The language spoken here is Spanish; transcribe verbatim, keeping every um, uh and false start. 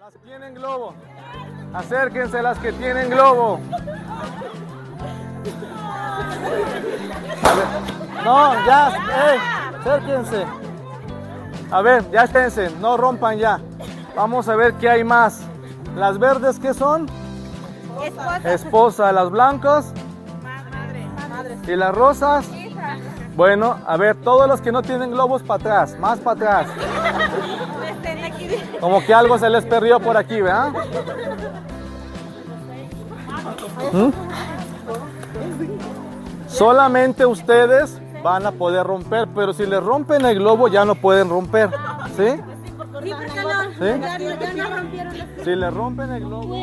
Las que tienen globo. Acérquense las que tienen globo. A ver. No, ya, eh, acérquense. A ver, ya esténse, no rompan ya. Vamos a ver qué hay más. Las verdes, ¿qué son? Esposa. Esposa. Las blancas. Madre. Madre. ¿Y las rosas? Hija. Bueno, a ver, todos los que no tienen globos para atrás, más para atrás. Como que algo se les perdió por aquí, ¿verdad? ¿Mm? Solamente ustedes van a poder romper, pero si les rompen el globo ya no pueden romper, ¿sí? Sí, porque no, ¿Sí? ya, no- ya no rompieron. Si les rompen el globo...